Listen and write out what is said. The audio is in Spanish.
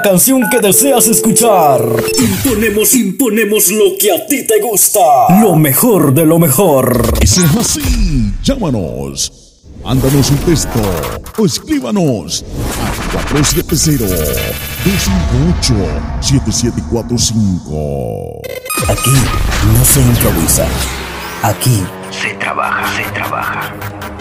Canción que deseas escuchar. Imponemos lo que a ti te gusta. Lo mejor de lo mejor. Y si es así, llámanos. Mándanos un texto o escríbanos a 470-258-7745. Aquí no se improvisa. Aquí se trabaja.